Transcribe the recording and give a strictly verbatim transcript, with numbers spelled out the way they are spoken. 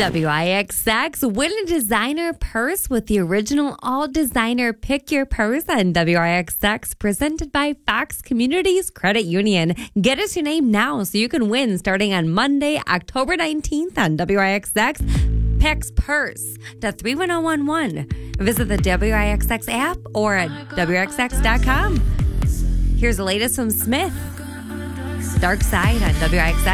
W I X X, win a designer purse with the original all designer Pick Your Purse on W I X X, presented by Fox Communities Credit Union. Get us your name now so you can win starting on Monday, October nineteenth on W I X X. Picks Purse to three one zero one one. Visit the W I X X app or at W I X X dot com. Here's the latest from Smith. Dark Side on W I X X.